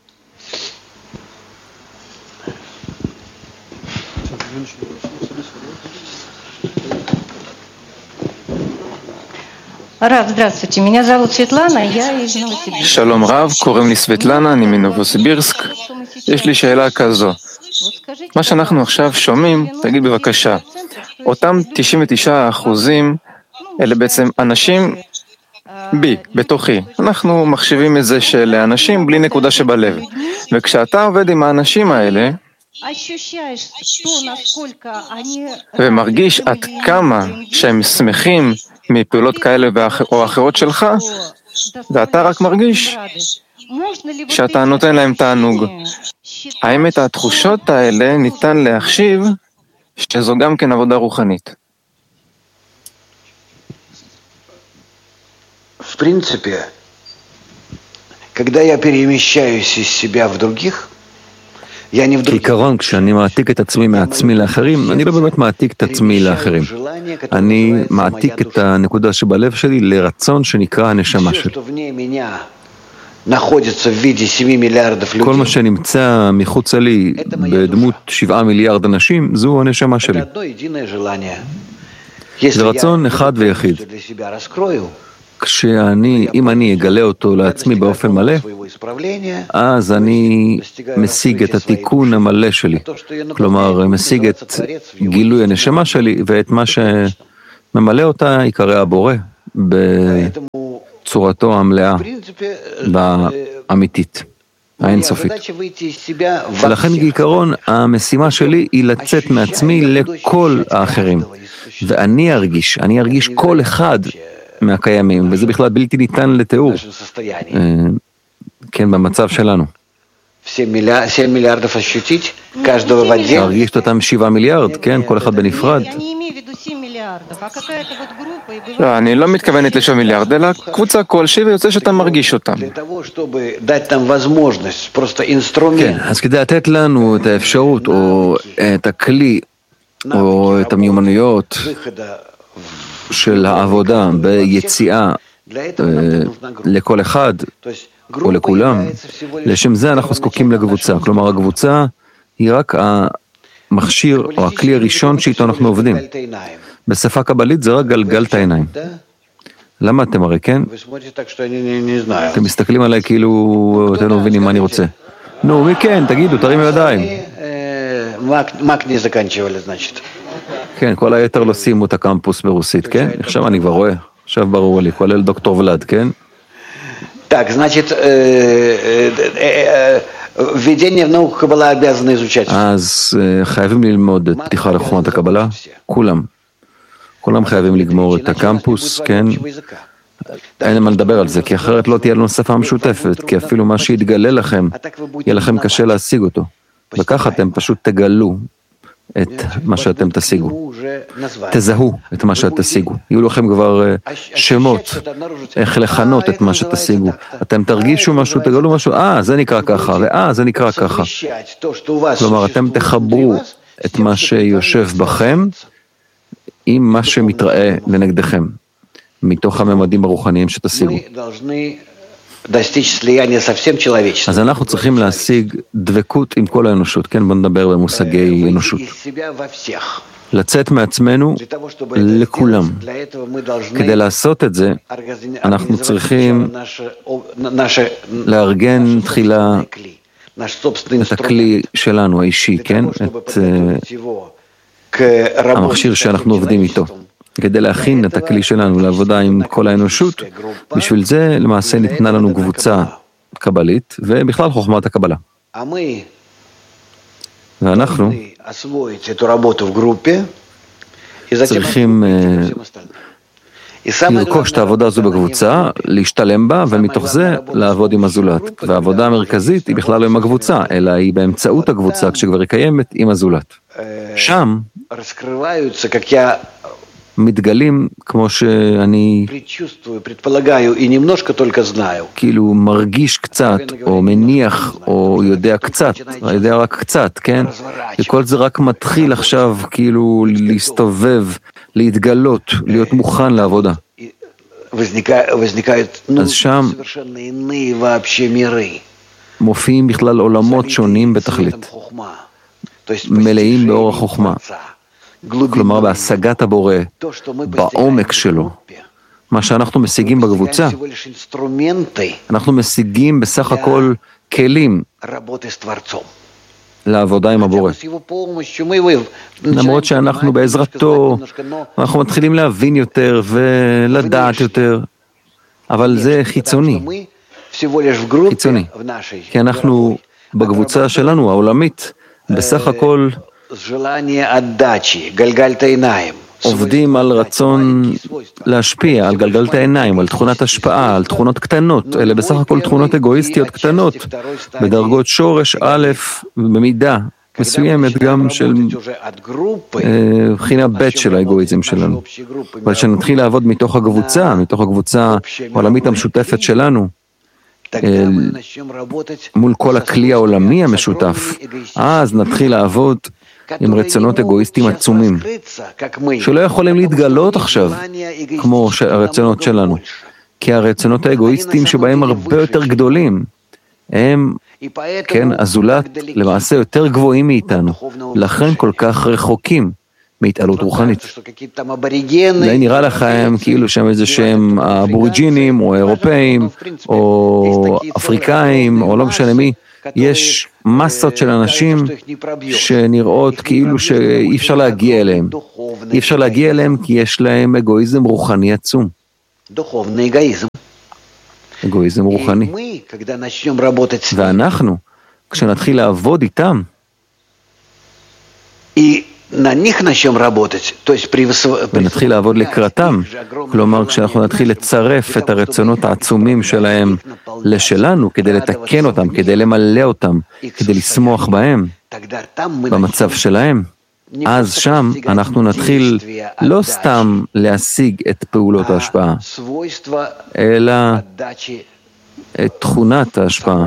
Рав, здравствуйте, меня зовут Светлана, я из Новосибирска. שלום רב, קוראים לי סבטלנה, אני מנובוסיבירסק. יש לי שאלה כזו. מה שאנחנו עכשיו שומעים, תגיד בבקשה, אותם תשעים ותשעה אחוזים, אלה בעצם אנשים בי, בתוכי. אנחנו מחשיבים את זה של אנשים בלי נקודה שבלב. וכשאתה עובד עם האנשים האלה, ומרגיש עד כמה שהם שמחים מפעולות כאלה או אחרות שלך, ואתה רק מרגיש שאתה נותן להם תענוג. האם את התחושות האלה ניתן להחשיב שזו גם כן עבודה רוחנית? В принципе, когда я перемещаюсь из себя в других, כעיקרון, כשאני מעתיק את עצמי מעצמי לאחרים, אני לא באמת מעתיק את עצמי לאחרים. אני מעתיק את הנקודה שבלב שלי לרצון שנקרא הנשמה שלי. כל מה שנמצא מחוץ לי בדמות שבעה מיליארד אנשים, זו הנשמה שלי. זה רצון אחד ויחיד. כשאני, אם אני אגלה אותו לעצמי באופן מלא, אז אני משיג את התיקון המלא שלי. כלומר, משיג את גילוי הנשמה שלי ואת מה שממלא אותה יקרא הבורא בצורתו המלאה והאמיתית, האינסופית. ולכן בעיקרון המשימה שלי היא לצאת מעצמי לכל האחרים. ואני ארגיש, אני ארגיש כל אחד מהקיימים, וזה בכלל בלתי ניתן לתיאור. כן, במצב שלנו. להרגיש אותם שבעה מיליארד, כן, כל אחד בנפרד. לא, אני לא מתכוונת לשבעה מיליארד, אלא קבוצה כלשהי ויוצא שאתה מרגיש אותם. כן, אז כדי לתת לנו את האפשרות, או את הכלי, או את המיומנויות של העבודה ביציאה לכל אחד או לכולם, לשם זה אנחנו זקוקים לקבוצה. כלומר, הקבוצה היא רק המכשיר או הכלי הראשון שאיתו אנחנו עובדים. בשפה קבלית זה רק גלגלת העיניים. למה אתם הרי, כן? אתם מסתכלים עליי כאילו אתם לא מבינים מה אני רוצה. נו, מי כן? תגידו, תרימו ידיים. כן, כל היתר לא שימו את הקמפוס ברוסית, כן? עכשיו אני כבר רואה, עכשיו ברור לי, כולל דוקטור ולד, כן? Так, значит, введение в науку Каббала обязаны изучать. אז חייבים ללמוד את פתיחה לחוכמת הקבלה, כולם. כולם חייבים לגמור את הקמפוס, כן? אין למה לדבר על זה, כי אחרת לא תהיה לנו שפה משותפת, כי אפילו מה שיתגלה לכם, יהיה לכם קשה להשיג אותו. וככה אתם פשוט תגלו את מה שאתם תשיגו. תזהו את מה שתשיגו. יהיו לכם כבר שמות, איך לכנות את מה שתשיגו. אתם תרגישו משהו, תגלו משהו, אה, זה נקרא ככה, ואה, זה נקרא ככה. כלומר, אתם תחברו את מה שיושב בכם עם מה שמתראה לנגדכם, מתוך הממדים הרוחניים שתשיגו. אז אנחנו צריכים להשיג דבקות עם כל האנושות, כן? בוא נדבר במושגי אנושות. לצאת מעצמנו לכולם. כדי לעשות את זה, אנחנו צריכים לארגן תחילה את הכלי שלנו, האישי, כן? את המכשיר שאנחנו עובדים איתו. כדי להכין את הכלי שלנו לעבודה עם כל האנושות, בשביל זה למעשה ניתנה לנו קבוצה קבלית, ובכלל חוכמת הקבלה. ואנחנו צריכים לרכוש את העבודה הזו בקבוצה, להשתלם בה, ומתוך זה לעבוד עם הזולת. והעבודה המרכזית היא בכלל לא עם הקבוצה, אלא היא באמצעות הקבוצה, כשכבר היא קיימת עם הזולת. שם מתגלים כמו שאני כאילו מרגיש קצת, או מניח, או יודע קצת, יודע רק קצת, כן? וכל זה רק מתחיל עכשיו כאילו להסתובב, להתגלות, להיות מוכן לעבודה. אז שם מופיעים בכלל עולמות שונים בתכלית, מלאים באור החוכמה. כלומר, בהשגת הבורא, בעומק שלו. מה שאנחנו משיגים בקבוצה, אנחנו משיגים בסך הכל כלים לעבודה עם הבורא. למרות שאנחנו בעזרתו, אנחנו מתחילים להבין יותר ולדעת יותר, אבל זה חיצוני. חיצוני. כי אנחנו בקבוצה שלנו, העולמית, בסך הכל עובדים על רצון להשפיע, על גלגלת העיניים, על תכונת השפעה, על תכונות קטנות, אלה בסך הכל תכונות אגואיסטיות קטנות, בדרגות שורש א' במידה מסוימת גם של בחינה ב' של האגואיזם שלנו. אבל כשנתחיל לעבוד מתוך הקבוצה, מתוך הקבוצה העולמית המשותפת שלנו, מול כל הכלי העולמי המשותף, אז נתחיל לעבוד עם רצונות אגואיסטיים עצומים, שלא יכולים להתגלות עכשיו, כמו הרצונות שלנו, כי הרצונות האגואיסטיים שבהם הרבה יותר גדולים, הם, כן, הזולת, למעשה יותר גבוהים מאיתנו, לכן כל כך רחוקים מהתעלות רוחנית. אולי נראה לכם כאילו שהם איזה שהם אבוריג'ינים או אירופאים או אפריקאים או לא משנה מי. יש מסות של אנשים שנראות כאילו שאי אפשר להגיע אליהם. אי אפשר להגיע אליהם כי יש להם אגואיזם רוחני עצום. אגואיזם רוחני. ואנחנו, כשנתחיל לעבוד איתם, ונתחיל לעבוד לקראתם, כלומר כשאנחנו נתחיל לצרף את הרצונות העצומים שלהם לשלנו, כדי לתקן אותם, כדי למלא אותם, כדי לשמוח בהם, במצב שלהם, אז שם אנחנו נתחיל לא סתם להשיג את פעולות ההשפעה, אלא את תכונת ההשפעה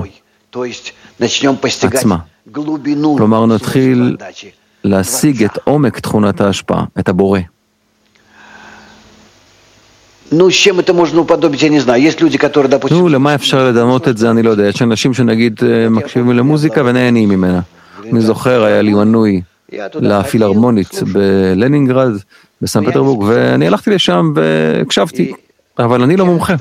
עצמה. כלומר נתחיל להשיג את עומק תכונת ההשפעה, את הבורא. נו, למה אפשר לדמות את זה? אני לא יודע. יש אנשים שנגיד מקשיבים למוזיקה ונהנים ממנה. אני זוכר, היה לי מנוי לפילהרמונית בלנינגרד, בסן פטרבורג, ואני הלכתי לשם והקשבתי, אבל אני לא מומחה.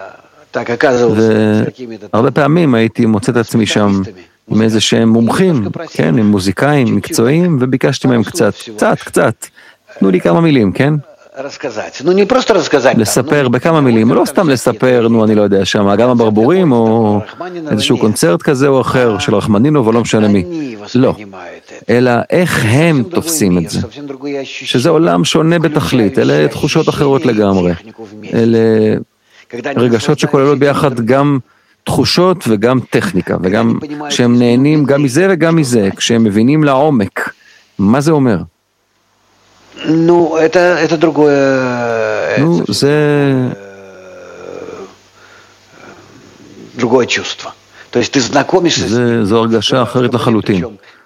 והרבה פעמים הייתי מוצא את עצמי שם עם איזה שהם מומחים, כן, עם מוזיקאים מקצועיים, וביקשתי מהם קצת, קצת, קצת, תנו לי כמה מילים, כן? לספר בכמה מילים, לא סתם לספר, נו אני לא יודע, שם גם הברבורים או איזשהו קונצרט כזה או אחר של רחמנינוב או לא משנה מי, לא, אלא איך הם תופסים את זה, שזה עולם שונה בתכלית, אלה תחושות אחרות לגמרי, אלה רגשות שכוללות ביחד גם תחושות וגם טכניקה, וגם שהם נהנים גם מזה וגם מזה, כשהם מבינים לעומק, מה זה אומר? נו, это другое... נו, זה... другое чувство. То есть ты знакомишься с ним. זו הרגשה אחרת לחלוטין.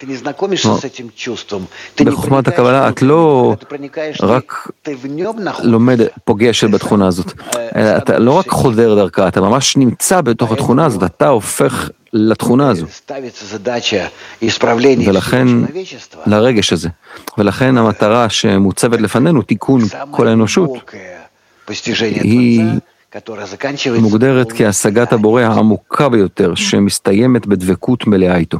בחוכמת הקבלה את לא רק לומד פוגשת בתכונה הזאת, אתה לא רק חודר דרכה, אתה ממש נמצא בתוך התכונה הזאת, אתה הופך לתכונה הזו, ולכן לרגש הזה, ולכן המטרה שמוצבת לפנינו, תיקון כל האנושות, היא מוגדרת כהשגת הבורא העמוקה ביותר, שמסתיימת בדבקות מלאה איתו.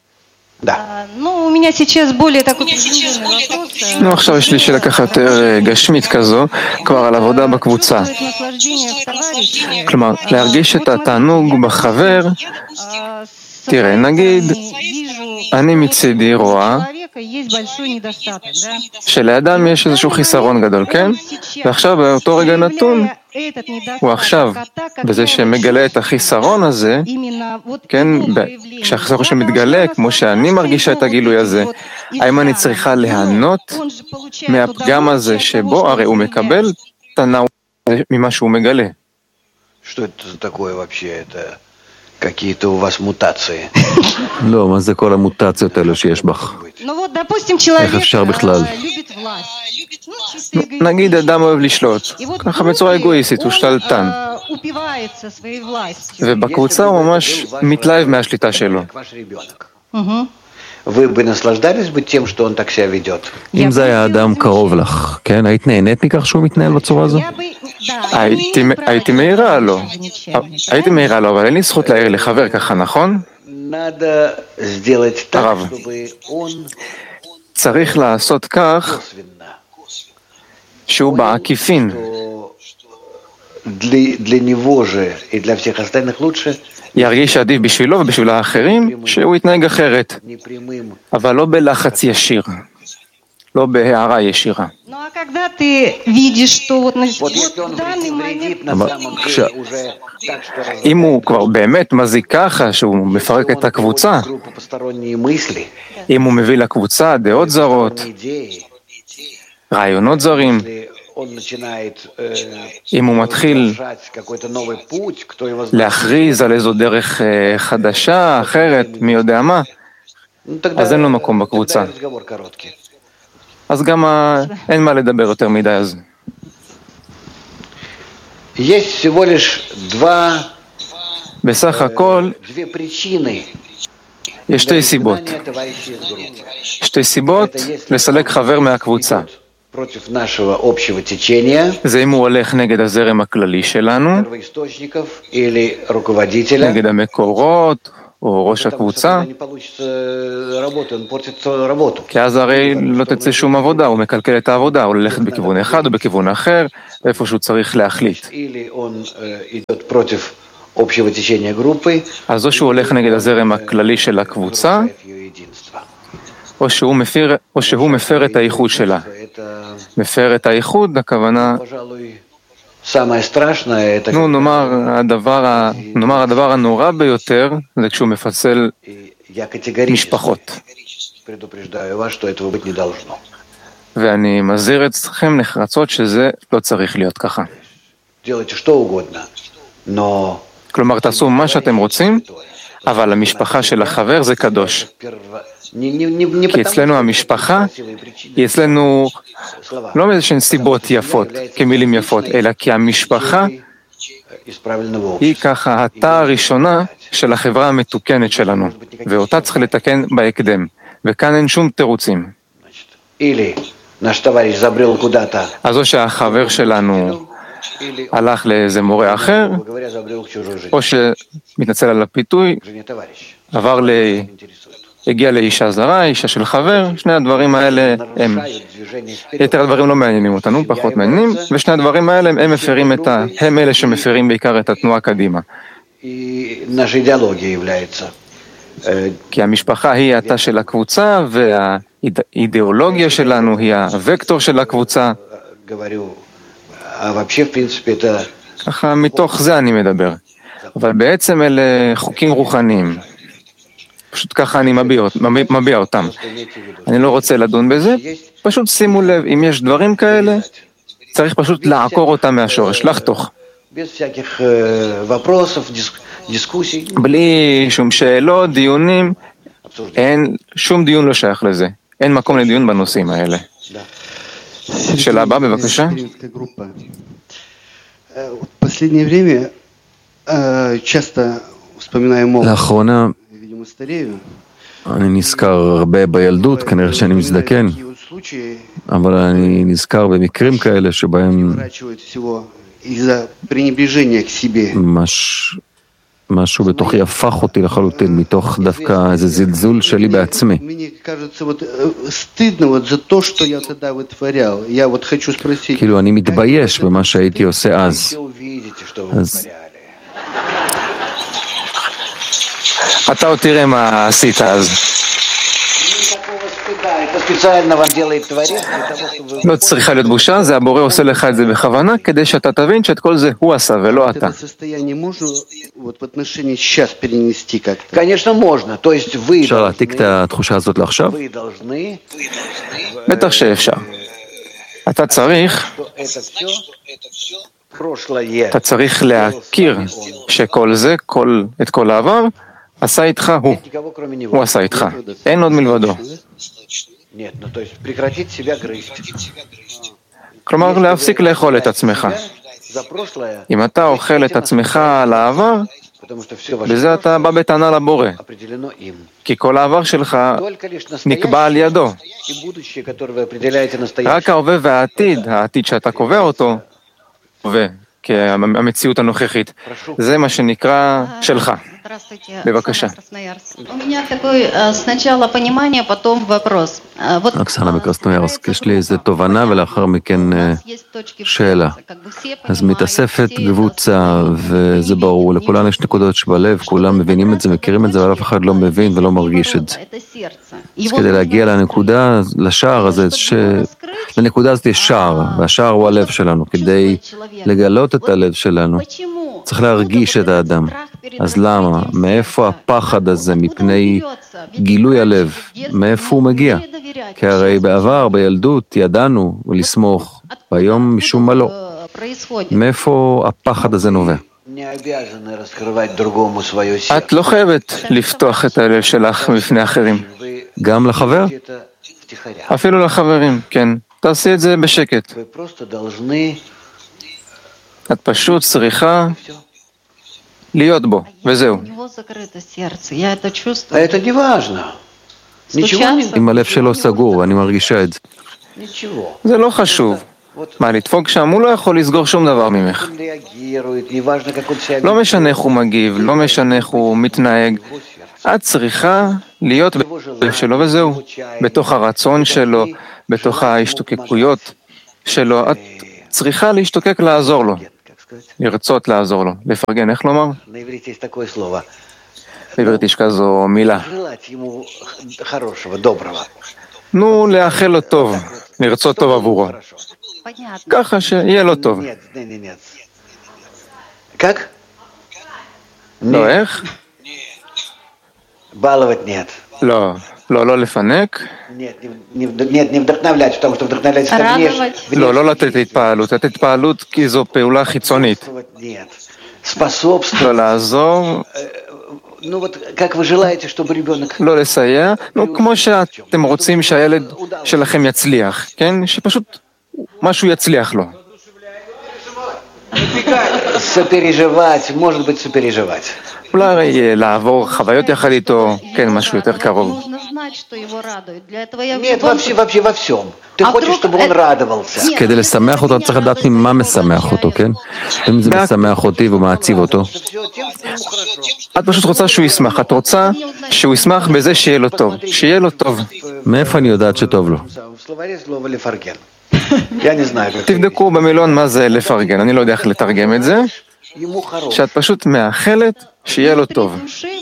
נו, עכשיו יש לי שאלה ככה יותר גשמית כזו, כבר על עבודה בקבוצה. כלומר, להרגיש את התענוג בחבר, תראה, נגיד, אני מצידי רואה שלאדם יש איזשהו חיסרון גדול, כן? ועכשיו באותו רגע נתון, הוא עכשיו, בזה שמגלה את החיסרון הזה, כן, כשהחיסרון שמתגלה, כמו שאני מרגישה את הגילוי הזה, האם אני צריכה להנות מהפגם הזה שבו, הרי הוא מקבל את הנאות ממה שהוא מגלה. Что это за такое вообще? Это какие-то у вас мутации? לא, מה זה כל המוטציות האלה שיש בך? איך אפשר בכלל? נגיד אדם אוהב לשלוט, ככה בצורה אגואיסטית, הוא שתלטן. ובקבוצה הוא ממש מתלהב מהשליטה שלו. אם זה היה אדם קרוב לך, כן? היית נהנית מכך שהוא מתנהל בצורה הזו? הייתי מהירה לו, הייתי מהירה לו, אבל אין לי זכות להעיר לחבר ככה, נכון? הרב, צריך לעשות כך שהוא בעקיפין. ירגיש עדיף בשבילו ובשביל האחרים שהוא יתנהג אחרת, אבל לא בלחץ ישיר, לא בהערה ישירה. אם הוא כבר באמת מזיק ככה שהוא מפרק את הקבוצה, אם הוא מביא לקבוצה דעות זרות, רעיונות זרים, אם הוא מתחיל להכריז על איזו דרך חדשה, אחרת, מי יודע מה, אז אין לו מקום בקבוצה. אז גם אין מה לדבר יותר מדי אז. בסך הכל, יש שתי סיבות. שתי סיבות לסלק חבר מהקבוצה. זה אם הוא הולך נגד הזרם הכללי שלנו, נגד המקורות או ראש הקבוצה, כי אז הרי לא תצא שום עבודה, הוא מקלקל את העבודה, הוא ללכת בכיוון אחד או בכיוון אחר, איפה שהוא צריך להחליט. אז או שהוא הולך נגד הזרם הכללי של הקבוצה, או שהוא מפר, או שהוא מפר את הייחוד שלה. מפר את הייחוד, הכוונה, נו, נאמר הדבר, נאמר הדבר הנורא ביותר, זה כשהוא מפצל משפחות. ואני מזהיר אתכם נחרצות שזה לא צריך להיות ככה. כלומר, תעשו מה שאתם רוצים, אבל המשפחה של החבר זה קדוש. כי אצלנו המשפחה, היא אצלנו לא מאיזשהן סיבות יפות, כמילים יפות, אלא כי המשפחה היא ככה התא הראשונה של החברה המתוקנת שלנו, ואותה צריך לתקן בהקדם, וכאן אין שום תירוצים. אז או שהחבר שלנו הלך לאיזה מורה אחר, או שמתנצל על הפיתוי, עבר ל... הגיע לאישה זרה, אישה של חבר, שני הדברים האלה הם, יותר הדברים לא מעניינים אותנו, פחות מעניינים, ושני הדברים האלה הם מפרים את ה... הם אלה שמפרים בעיקר את התנועה קדימה. כי המשפחה היא התא של הקבוצה, והאידיאולוגיה שלנו היא הוקטור של הקבוצה. ככה מתוך זה אני מדבר. אבל בעצם אלה חוקים רוחניים. פשוט ככה אני מביע, מביע אותם. אני לא רוצה לדון בזה, פשוט שימו לב, אם יש דברים כאלה, צריך פשוט לעקור אותם מהשורש, לחתוך. בלי שום שאלות, דיונים, אין, שום דיון לא שייך לזה. אין מקום לדיון בנושאים האלה. שאלה הבאה, בבקשה. לאחרונה, אני נזכר הרבה בילדות, כנראה שאני מזדקן, אבל אני נזכר במקרים כאלה שבהם מש... משהו בתוכי הפך אותי לחלוטין, מתוך דווקא איזה זלזול שלי בעצמי. כאילו אני מתבייש במה שהייתי עושה אז. אז... אתה עוד תראה מה עשית אז. לא צריכה להיות בושה, זה הבורא עושה לך את זה בכוונה, כדי שאתה תבין שאת כל זה הוא עשה ולא אתה. אפשר להעתיק את התחושה הזאת לעכשיו? בטח שאפשר. אתה צריך, אתה צריך להכיר שכל זה, כל, את כל העבר, עשה איתך הוא, הוא עשה איתך, אין עוד מלבדו. כלומר, להפסיק לאכול את עצמך. אם אתה אוכל את עצמך על העבר, בזה אתה בא בטענה לבורא. כי כל העבר שלך נקבע על ידו. רק ההווה והעתיד, העתיד שאתה קובע אותו, והמציאות הנוכחית, זה מה שנקרא שלך. בבקשה. אוקסנה מקרסנוירסק, יש לי איזו תובנה ולאחר מכן שאלה. אז מתאספת קבוצה, וזה ברור, לכולם יש נקודות שבלב, כולם מבינים את זה, מכירים את זה, אבל אף אחד לא מבין ולא מרגיש את זה. אז כדי להגיע לנקודה, לשער הזה, ש... לנקודה הזאת יש שער, והשער הוא הלב שלנו. כדי לגלות את הלב שלנו, צריך להרגיש את האדם. אז למה? מאיפה הפחד הזה מפני גילוי הלב? מאיפה הוא מגיע? כי הרי בעבר, בילדות, ידענו לסמוך, והיום משום מה לא. מאיפה הפחד הזה נובע? את לא חייבת לפתוח את הלב שלך בפני אחרים. גם לחבר? אפילו לחברים, כן. תעשי את זה בשקט. את פשוט צריכה להיות בו, וזהו. Это не важно. אם הלב שלו סגור, אני מרגישה את זה. זה לא חשוב. מה, לדפוק שם? הוא לא יכול לסגור שום דבר ממך. לא משנה איך הוא מגיב, לא משנה איך הוא מתנהג. את צריכה להיות בלב שלו וזהו. בתוך הרצון שלו, בתוך ההשתוקקויות שלו. את צריכה להשתוקק לעזור לו. לרצות לעזור לו. לפרגן, איך לומר? בעברית יש כזו מילה. נו, לאחל לו טוב, לרצות טוב עבורו. ככה שיהיה לו טוב. לא, איך? לא, לא, לא לפנק. לא, לא לתת התפעלות. לתת התפעלות כי זו פעולה חיצונית. לא לעזור. לא לסייע. נו, כמו שאתם רוצים שהילד שלכם יצליח, כן? שפשוט משהו יצליח לו. אולי לעבור חוויות יחד איתו, כן, משהו יותר קרוב. כדי לשמח אותו, צריך לדעת מה משמח אותו, כן? אם זה משמח אותי ומעציב אותו. את פשוט רוצה שהוא ישמח, את רוצה שהוא ישמח בזה שיהיה לו טוב, שיהיה לו טוב. מאיפה אני יודעת שטוב לו? תבדקו במילון מה זה לפרגן, אני לא יודע איך לתרגם את זה, שאת פשוט מאחלת שיהיה לו טוב.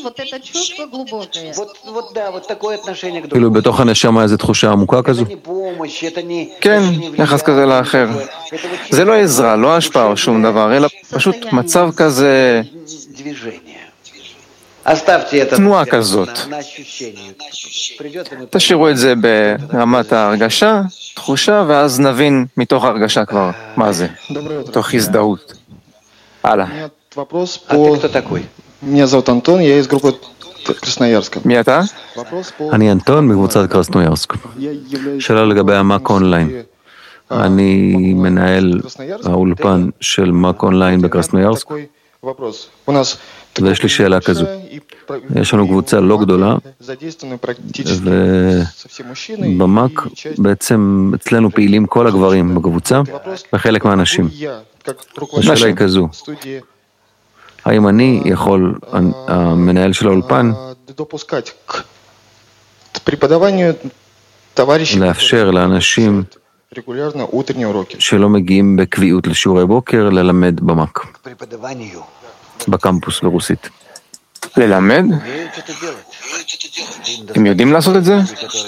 כאילו בתוך הנשמה איזו תחושה עמוקה כזו? כן, יחס כזה לאחר. זה לא עזרה, לא השפעה או שום דבר, אלא פשוט מצב כזה, תנועה כזאת. תשאירו את זה ברמת ההרגשה, תחושה, ואז נבין מתוך ההרגשה כבר מה זה, תוך הזדהות. הלאה. מי אתה? אני אנטון מקבוצת קרסנוירסק. שאלה לגבי המאק אונליין. אני מנהל האולפן של מאק אונליין בקרסנוירסק. ויש לי שאלה כזו. יש לנו קבוצה לא גדולה, ובמאק בעצם אצלנו פעילים כל הגברים בקבוצה, וחלק מהאנשים. השאלה היא כזו. האם אני יכול, המנהל של האולפן, לאפשר לאנשים שלא מגיעים בקביעות לשיעורי בוקר, ללמד במאק, בקמפוס ברוסית. ללמד? הם יודעים לעשות את זה?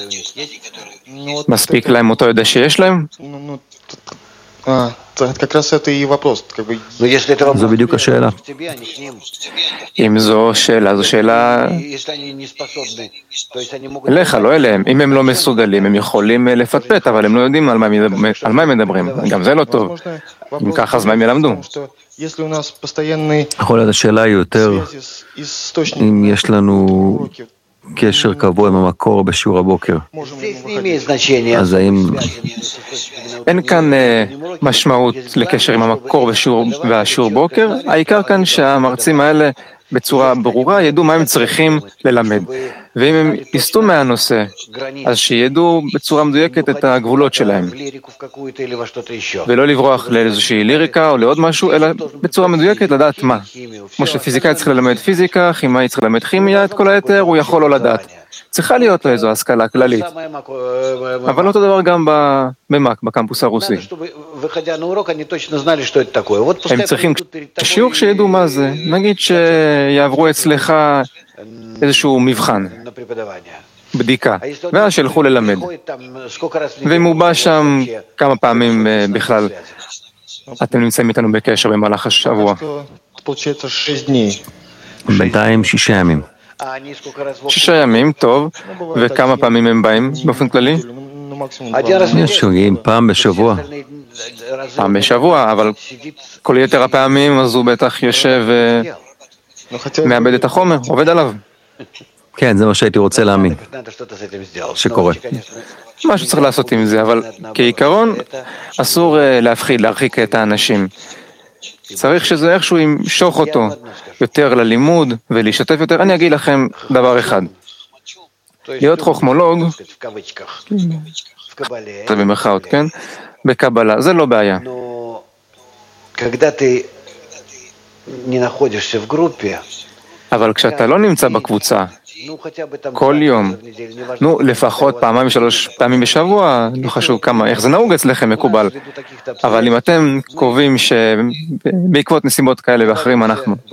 מספיק להם אותו ידע שיש להם? זו בדיוק השאלה. אם זו שאלה, זו שאלה אליך, לא אליהם. אם הם לא מסוגלים, הם יכולים לפטפט, אבל הם לא יודעים על מה הם מדברים. גם זה לא טוב. אם ככה, אז מה הם ילמדו? יכול להיות, השאלה היא יותר, אם יש לנו קשר קבוע עם המקור בשיעור הבוקר. אז האם... אין כאן משמעות לקשר עם המקור והשיעור בוקר, העיקר כאן שהמרצים האלה בצורה ברורה ידעו מה הם צריכים ללמד. ואם הם יסטו מהנושא, אז שידעו בצורה מדויקת את הגבולות שלהם. ולא לברוח לאיזושהי ליריקה או לעוד משהו, אלא בצורה מדויקת לדעת מה. כמו שפיזיקאי צריך ללמד פיזיקה, כימאי צריך ללמד כימיה, את כל היתר הוא יכול לא לדעת. צריכה להיות לו איזו השכלה כללית. אבל אותו דבר גם במאק, בקמפוס הרוסי. הם צריכים שיעור שידעו מה זה. נגיד שיעברו אצלך איזשהו מבחן, בדיקה, ואז שילכו ללמד. ואם הוא בא שם כמה פעמים בכלל, אתם נמצאים איתנו בקשר במהלך השבוע. בינתיים שישה ימים. שישה ימים, טוב. וכמה פעמים הם באים באופן כללי? יש שוגעים פעם בשבוע. פעם בשבוע, אבל כל יתר הפעמים אז הוא בטח יושב ומאבד את החומר, עובד עליו. כן, זה מה שהייתי רוצה להאמין, שקורה. משהו צריך לעשות עם זה, אבל כעיקרון אסור להפחיד, להרחיק את האנשים. צריך שזה איכשהו ימשוך אותו יותר ללימוד ולהשתתף יותר. אני אגיד לכם דבר אחד. להיות חוכמולוג, זה במרכאות, כן? בקבלה, זה לא בעיה. אבל כשאתה לא נמצא בקבוצה, כל יום, נו, לפחות פעמיים, שלוש פעמים בשבוע, לא חשוב כמה, איך זה נהוג אצלכם, מקובל. אבל אם אתם קובעים שבעקבות נסיבות כאלה ואחרים אנחנו